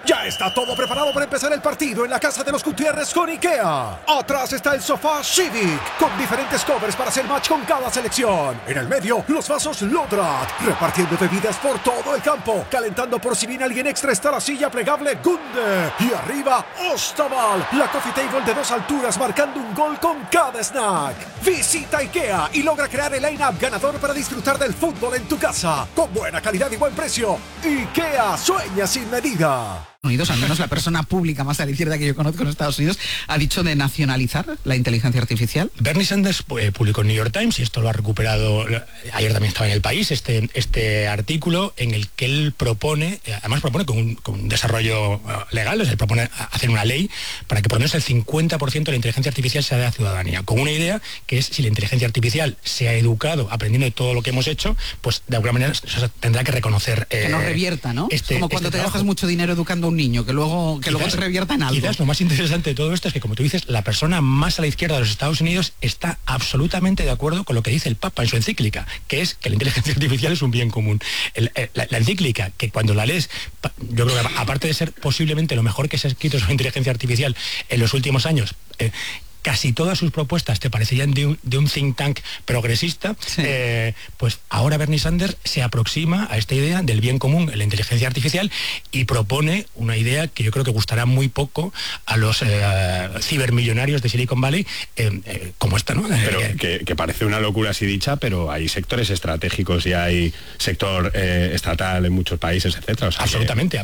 Ya está todo preparado para empezar el partido en la casa de los Gutiérrez con IKEA. Atrás está el sofá Civic, con diferentes covers para hacer match con cada selección. En el medio, los vasos Lodrat, repartiendo bebidas por todo el campo. Calentando por si viene alguien extra está la silla plegable Gunde. Y arriba, Ostaval, la coffee table de 2 alturas marcando un gol con cada snack. Visita IKEA y logra crear el line-up ganador para disfrutar del fútbol en tu casa. Con buena calidad y buen precio. IKEA sueña sin medida. Unidos, al menos la persona pública más a la izquierda que yo conozco en Estados Unidos, ha dicho de nacionalizar la inteligencia artificial. Bernie Sanders publicó en New York Times, y esto lo ha recuperado, ayer también estaba en El País, este artículo en el que él propone, además propone con un desarrollo legal, él propone hacer una ley para que por lo menos el 50% de la inteligencia artificial sea de la ciudadanía, con una idea que es, si la inteligencia artificial se ha educado aprendiendo de todo lo que hemos hecho, pues de alguna manera tendrá que reconocer... que nos revierta, ¿no? Como cuando te gastas mucho dinero educando a un niño, que luego te revierta en algo. Quizás lo más interesante de todo esto es que, como tú dices, la persona más a la izquierda de los Estados Unidos está absolutamente de acuerdo con lo que dice el Papa en su encíclica, que es que la inteligencia artificial es un bien común. La encíclica, que cuando la lees, yo creo que aparte de ser posiblemente lo mejor que se ha escrito sobre inteligencia artificial en los últimos años, casi todas sus propuestas te parecerían de un think tank progresista, sí. Pues ahora Bernie Sanders se aproxima a esta idea del bien común en la inteligencia artificial y propone una idea que yo creo que gustará muy poco a los cibermillonarios de Silicon Valley, como esta, ¿no? Pero que parece una locura así dicha, pero hay sectores estratégicos y hay sector estatal en muchos países, etcétera. O sea, absolutamente.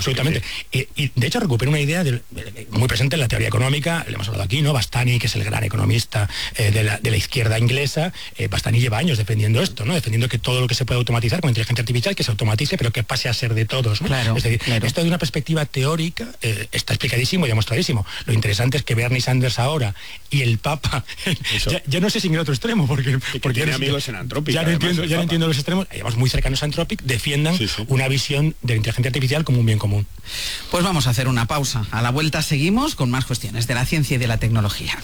Y de hecho recupera una idea muy presente en la teoría económica, le hemos hablado aquí, ¿no? Bastani, que es el gran economista de la izquierda inglesa, Bastani lleva años defendiendo esto, ¿no? Defendiendo que todo lo que se puede automatizar con inteligencia artificial, que se automatice, pero que pase a ser de todos, ¿no? Claro, es decir, esto de una perspectiva teórica está explicadísimo y demostradísimo. Lo interesante es que Bernie Sanders ahora y el Papa, ya no sé si en el otro extremo, porque tiene amigos en Anthropic. Ya no entiendo los extremos, además muy cercanos a Anthropic, defiendan una visión de la inteligencia artificial como un bien común. Pues vamos a hacer una pausa. A la vuelta seguimos con más cuestiones de la ciencia y de la tecnología.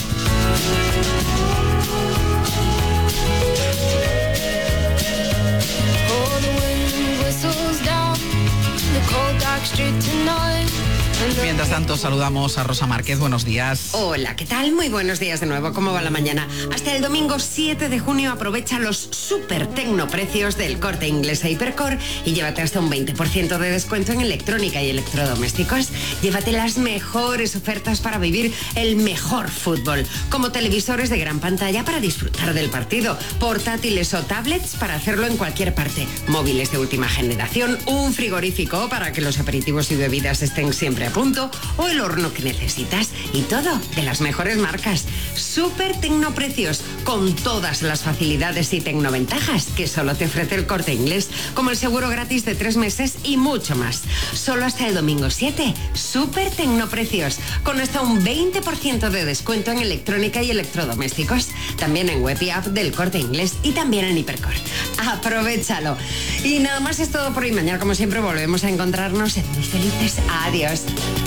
Mientras tanto, saludamos a Rosa Márquez. Buenos días. Hola, ¿qué tal? Muy buenos días de nuevo. ¿Cómo va la mañana? Hasta el domingo 7 de junio aprovecha los super tecnoprecios del Corte Inglés e Hipercor y llévate hasta un 20% de descuento en electrónica y electrodomésticos. Llévate las mejores ofertas para vivir el mejor fútbol, como televisores de gran pantalla para disfrutar del partido, portátiles o tablets para hacerlo en cualquier parte, móviles de última generación, un frigorífico para que los aperitivos y bebidas estén siempre a punto, o el horno que necesitas, y todo de las mejores marcas. Súper tecnoprecios, con todas las facilidades y tecnoventajas que solo te ofrece el Corte Inglés, como el seguro gratis de 3 meses y mucho más. Solo hasta el domingo 7, súper tecnoprecios, con hasta un 20% de descuento en electrónica y electrodomésticos, también en web y app del Corte Inglés y también en Hipercor. Aprovéchalo. Y nada más es todo por hoy. Mañana, como siempre, volvemos a encontrarnos. Sed muy felices. Adiós.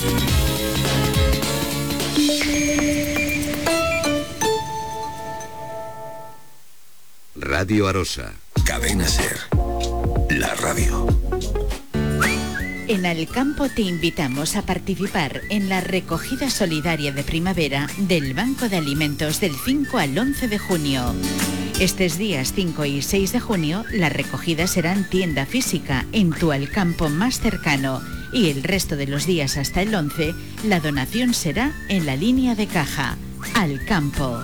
Radio Arosa. Cadena Ser. La radio. En Alcampo te invitamos a participar en la recogida solidaria de primavera del Banco de Alimentos del 5 al 11 de junio. Estos días 5 y 6 de junio, la recogida será en tienda física en tu Alcampo más cercano y el resto de los días hasta el 11, la donación será en la línea de caja. Alcampo.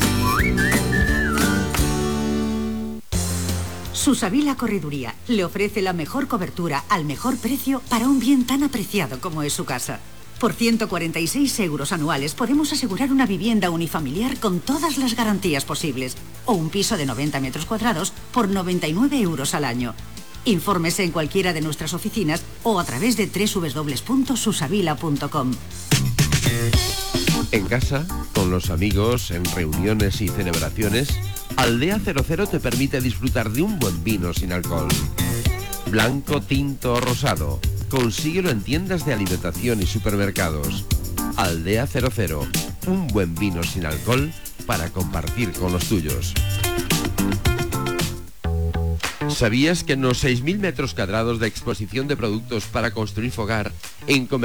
Susavila Correduría le ofrece la mejor cobertura al mejor precio para un bien tan apreciado como es su casa. Por 146 euros anuales podemos asegurar una vivienda unifamiliar con todas las garantías posibles o un piso de 90 metros cuadrados por 99 euros al año. Infórmese en cualquiera de nuestras oficinas o a través de www.susavila.com. En casa, con los amigos, en reuniones y celebraciones, Aldea 00 te permite disfrutar de un buen vino sin alcohol. Blanco, tinto o rosado. Consíguelo en tiendas de alimentación y supermercados. Aldea 00, un buen vino sin alcohol para compartir con los tuyos. ¿Sabías que en los 6.000 metros cuadrados de exposición de productos para construir fogar en